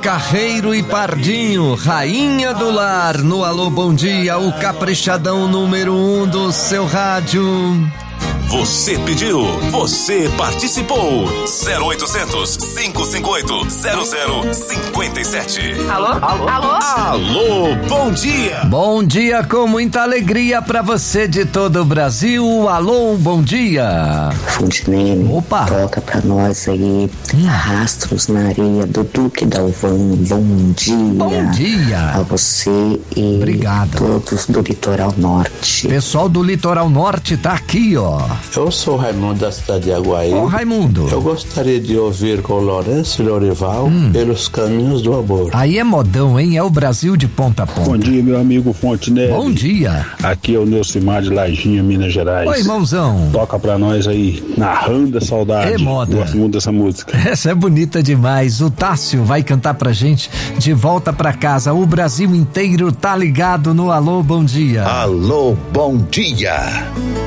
Carreiro e Pardinho, rainha do lar, no Alô Bom Dia, o caprichadão número 1 do seu rádio. Você pediu, você participou. 0800 558 0057. Alô? Alô? Alô? Alô, bom dia. Bom dia com muita alegria pra você de todo o Brasil. Alô, bom dia. Fundinene, Opa. toca pra nós aí, Rastros na Areia, do Duque Dalvan. Bom dia. Bom dia. A você e Obrigado. todos do Litoral Norte. Pessoal do Litoral Norte tá aqui, ó. Eu sou o Raimundo da cidade de Aguaí. Ô, Raimundo. Eu gostaria de ouvir com Lourenço e Lorival Pelos Caminhos do Amor. Aí é modão, hein? É o Brasil de ponta a ponta. Bom dia, meu amigo Fontenelle. Bom dia. Aqui é o Neucimar de Lajinha, Minas Gerais. Oi, irmãozão. Toca pra nós aí, Narrando a Saudade. É moda. Gosto muito dessa música. Essa é bonita demais. O Tássio vai cantar pra gente de volta pra casa. O Brasil inteiro tá ligado no Alô Bom Dia. Alô, bom dia.